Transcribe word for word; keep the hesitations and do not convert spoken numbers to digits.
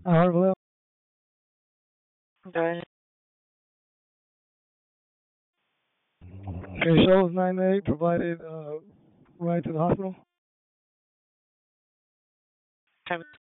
I heard well. Go ahead. Okay, shows nine eight provided uh, right to the hospital. Time